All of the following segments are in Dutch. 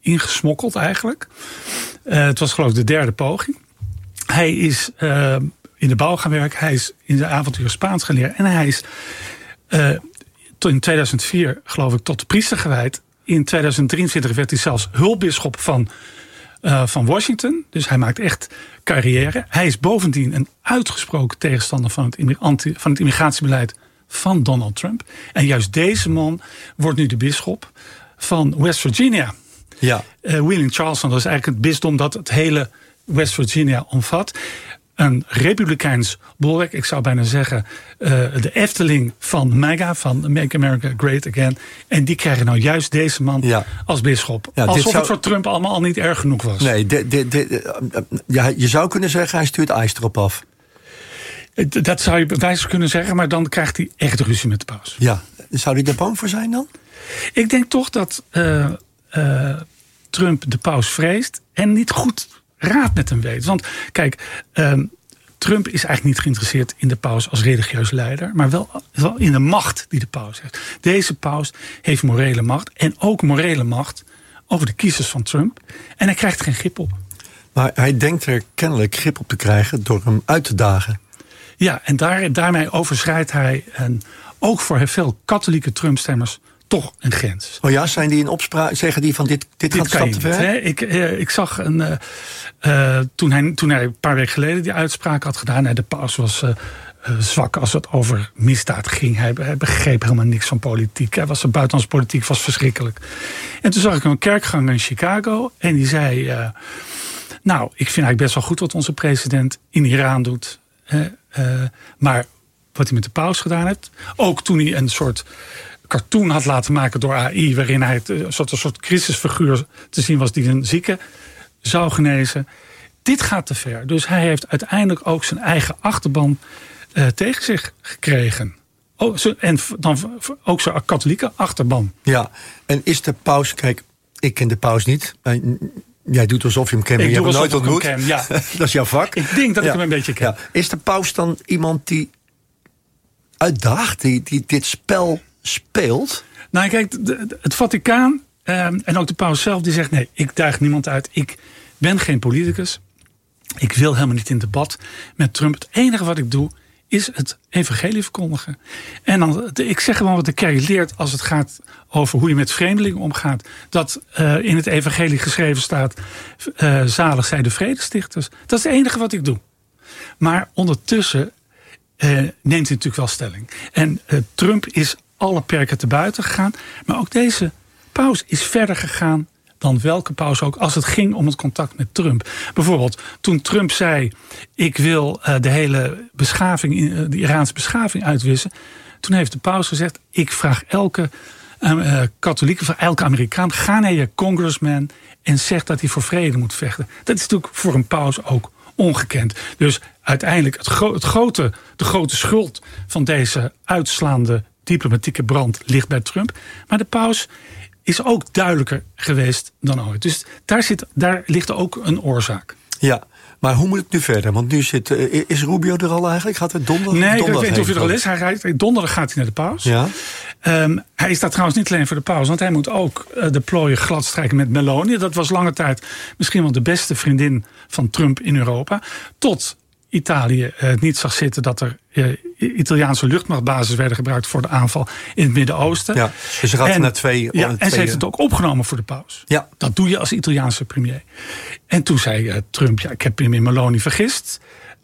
ingesmokkeld eigenlijk. Het was geloof ik de derde poging. Hij is in de bouw gaan werken. Hij is in zijn avonturen Spaans gaan leren. En hij is in 2004 geloof ik tot de priester gewijd. In 2023 werd hij zelfs hulpbisschop van Washington. Dus hij maakt echt carrière. Hij is bovendien een uitgesproken tegenstander van het immigratiebeleid van Donald Trump. En juist deze man wordt nu de bisschop van West Virginia. Ja. Wheeling Charleston, dat is eigenlijk het bisdom dat het hele West Virginia omvat. Een republikeins bolwerk, ik zou bijna zeggen de Efteling van MAGA, van Make America Great Again. En die krijgen nou juist deze man als bisschop. Ja, alsof het voor Trump allemaal al niet erg genoeg was. Nee, je zou kunnen zeggen, hij stuurt ijs erop af. Dat zou je bij wijze kunnen zeggen, maar dan krijgt hij echt ruzie met de paus. Ja, zou hij er bang voor zijn dan? Ik denk toch dat Trump de paus vreest en niet goed raad met hem weet. Want kijk, Trump is eigenlijk niet geïnteresseerd in de paus als religieus leider, maar wel in de macht die de paus heeft. Deze paus heeft morele macht en ook morele macht over de kiezers van Trump. En hij krijgt geen grip op. Maar hij denkt er kennelijk grip op te krijgen door hem uit te dagen. Ja, en daarmee overschrijdt hij ook voor veel katholieke Trump-stemmers toch een grens. Oh ja, zijn die in opspraak? Zeggen die van dit gaat een stap te ver? Ik zag toen hij een paar weken geleden die uitspraak had gedaan. De paus was zwak als het over misdaad ging. Hij begreep helemaal niks van politiek. Zijn buitenlandse politiek was verschrikkelijk. En toen zag ik een kerkganger in Chicago. En die zei, nou, ik vind eigenlijk best wel goed wat onze president in Iran doet. Maar wat hij met de paus gedaan heeft. Ook toen hij een soort cartoon had laten maken door AI, waarin hij een soort crisisfiguur te zien was die een zieke zou genezen. Dit gaat te ver. Dus hij heeft uiteindelijk ook zijn eigen achterban tegen zich gekregen. En dan ook zijn katholieke achterban. Ja, en is de paus, kijk, ik ken de paus niet. Jij doet alsof je hem kent, maar je hebt hem nooit ontmoet. Ja. Dat is jouw vak. Ik denk dat ik hem een beetje ken. Ja. Is de paus dan iemand die uitdaagt, die dit spel speelt? Nou, kijk, het Vaticaan en ook de paus zelf, die zegt, nee, ik daag niemand uit. Ik ben geen politicus. Ik wil helemaal niet in debat met Trump. Het enige wat ik doe, is het evangelie verkondigen. En dan, ik zeg gewoon wat de kerk leert als het gaat over hoe je met vreemdelingen omgaat. Dat in het evangelie geschreven staat, zalig zijn de vredestichters. Dat is het enige wat ik doe. Maar ondertussen neemt hij natuurlijk wel stelling. En Trump is alle perken te buiten gegaan. Maar ook deze paus is verder gegaan dan welke paus ook, als het ging om het contact met Trump. Bijvoorbeeld, toen Trump zei, ik wil de hele beschaving, de Iraanse beschaving uitwissen. Toen heeft de paus gezegd, ik vraag elke katholiek, elke Amerikaan, ga naar je congressman en zeg dat hij voor vrede moet vechten. Dat is natuurlijk voor een paus ook ongekend. Dus uiteindelijk de grote schuld van deze uitslaande diplomatieke brand ligt bij Trump. Maar de paus is ook duidelijker geweest dan ooit. Dus daar ligt ook een oorzaak. Ja, maar hoe moet het nu verder? Want nu is Rubio er al eigenlijk? Gaat het donderdag? Nee, ik weet niet of hij er al is. Donderdag gaat hij naar de paus. Ja. Hij is daar trouwens niet alleen voor de paus, want hij moet ook de plooien gladstrijken met Meloni. Dat was lange tijd misschien wel de beste vriendin van Trump in Europa. Tot Italië niet zag zitten dat er Italiaanse luchtmachtbases werden gebruikt voor de aanval in het Midden-Oosten. Ja, dus ze gaat naar twee. Ja, en ze heeft het ook opgenomen voor de paus. Ja. Dat doe je als Italiaanse premier. En toen zei Trump, ik heb me in Meloni vergist.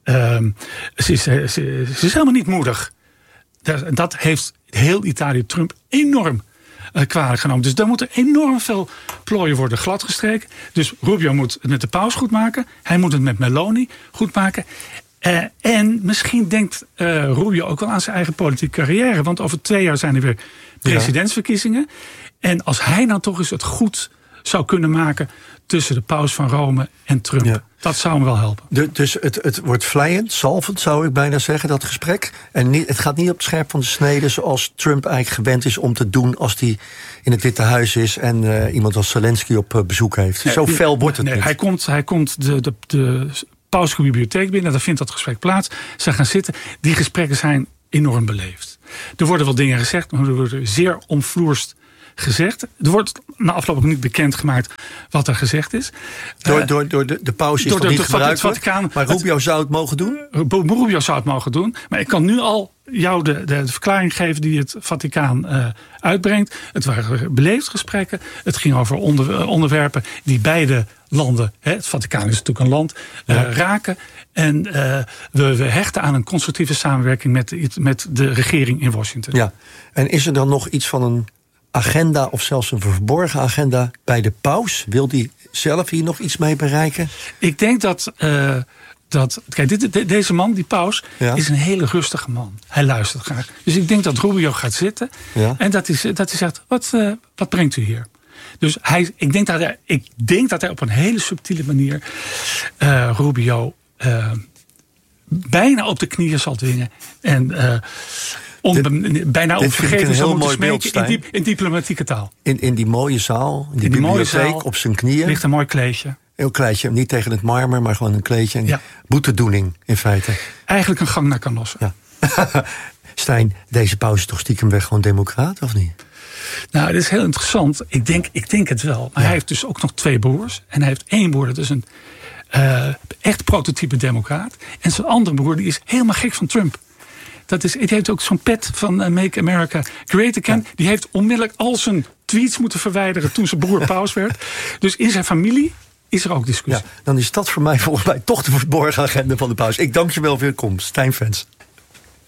Ze is helemaal niet moedig. Dat heeft heel Italië Trump enorm kwalijk genomen. Dus daar moeten enorm veel plooien worden gladgestreken. Dus Rubio moet het met de paus goed maken. Hij moet het met Meloni goed maken. En misschien denkt Rubio ook wel aan zijn eigen politieke carrière. Want over 2 jaar zijn er weer presidentsverkiezingen. En als hij nou toch eens het goed zou kunnen maken tussen de paus van Rome en Trump. Ja. Dat zou hem wel helpen. Dus het wordt vlijend, zalvend zou ik bijna zeggen, dat gesprek. En het gaat niet op het scherp van de snede zoals Trump eigenlijk gewend is om te doen als hij in het Witte Huis is en iemand als Zelensky op bezoek heeft. Nee, zo fel wordt het niet. Hij komt de pauselijke bibliotheek binnen, daar vindt dat gesprek plaats. Ze gaan zitten. Die gesprekken zijn enorm beleefd. Er worden wel dingen gezegd, maar er worden zeer omvloerst gezegd. Er wordt na afloop ook niet bekendgemaakt wat er gezegd is. Door de paus is dat niet gebruikelijk, maar Rubio zou het mogen doen? Rubio zou het mogen doen. Maar ik kan nu al jou de verklaring geven die het Vaticaan uitbrengt. Het waren beleefd gesprekken. Het ging over onderwerpen die beide landen, het Vaticaan is natuurlijk een land, raken. En we hechten aan een constructieve samenwerking met de regering in Washington. Ja. En is er dan nog iets van een agenda of zelfs een verborgen agenda bij de paus? Wil die zelf hier nog iets mee bereiken? Ik denk kijk, deze man, die paus, is een hele rustige man. Hij luistert graag. Dus ik denk dat Rubio gaat zitten en dat hij zegt, wat brengt u hier? Dus ik denk dat hij op een hele subtiele manier Rubio bijna op de knieën zal dwingen. En bijna op vergeving zal moeten smeken in diplomatieke taal. In die mooie zaal, in die bibliotheek, zaal, op zijn knieën. Ligt een mooi kleedje. Heel kleedje, niet tegen het marmer, maar gewoon een kleedje. En boetedoening in feite. Eigenlijk een gang naar Canossa. Ja. Stijn, deze paus is toch stiekem weg gewoon democraat, of niet? Nou, dat is heel interessant. Ik denk het wel. Maar hij heeft dus ook nog 2 broers. En hij heeft 1 broer, dat is een echt prototype democraat. En zijn andere broer, die is helemaal gek van Trump. Die heeft ook zo'n pet van Make America Great Again. Die heeft onmiddellijk al zijn tweets moeten verwijderen toen zijn broer paus werd. Dus in zijn familie is er ook discussie. Ja, dan is dat voor mij volgens mij toch de verborgen agenda van de paus. Ik dank je wel voor je komst, Stijn Vens.